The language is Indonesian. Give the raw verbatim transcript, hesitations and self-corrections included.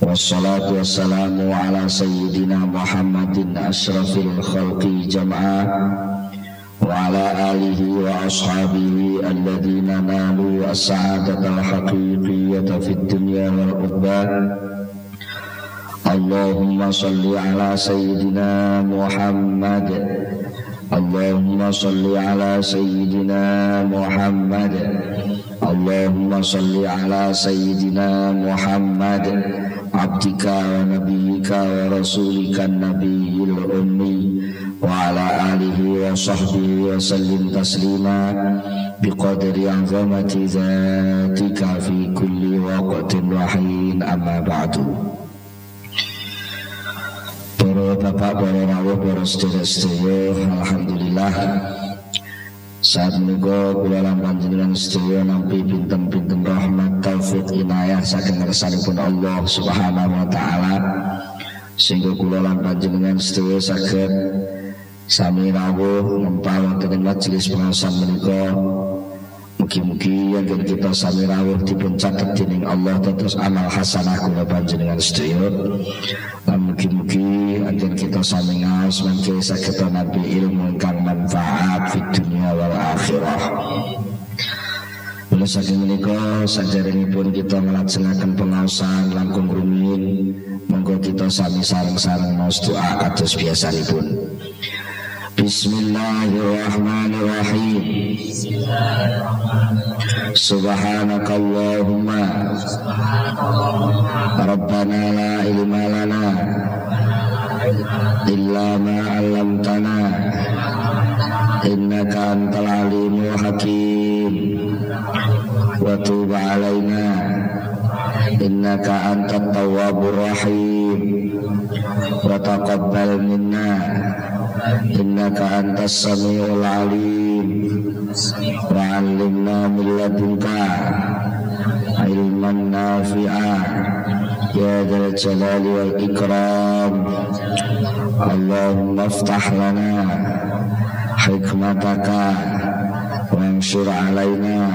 Wassalatu wassalamu ala sayyidina Muhammadin ashrafil khalqi jam'a wa ala alihi wa ashabihi alladhina nalu as-sa'adata al-haqiqiyyata fid dunya wal ukhra. Allahumma salli ala sayyidina Muhammad, Allahumma salli ala sayyidina Muhammad, Allahumma salli ala sayyidina Muhammad, abdika wa nabiyyika wa rasulika nabiyil ummi wa ala alihi wa sahbihi wa sallim taslima biqadri azamati zatika fi kulli waqtin wa hin, amma ba'du. Para bapak, para rawuh, para sedherek-sedherek, alhamdulillah saat menika kula lan panjenengan sedaya nampi pinten-pinten rahmat taufik inayah saking ngersanipun Allah Subhanahu wa taala, sehingga kula lan panjenengan sedaya saged sami rawuh nempal wonten ing majelis pengaosan menika. Mugi-mugi yen kita sami rawuh dipun catet dening Allah dados amal hasanah kula panjenengan sedaya. Lan mugi-mugi anjen kita sami ngaos mangke saged nampi ilmu ingkang manfaat fid dunya wal akhirah. Mula saking menika saderengipun kita nglajengaken pengaosan langkung rumiyin, monggo kita sami sareng-sareng maos doa kados biasanipun. Bismillahirrahmanirrahim. Subhanakallahumma Rabbana la ilma lana illa ma 'allamtana innaka antal alimul hakim wa tub 'alaina innaka antat tawwabur rahim wa taqabbal minna innaka antas samiul alim wa 'allimna min ladunka ilman nafi'a ya dzal jalali wal ikram. Allahumma iftah lana hikmataka wa anshur 'alaina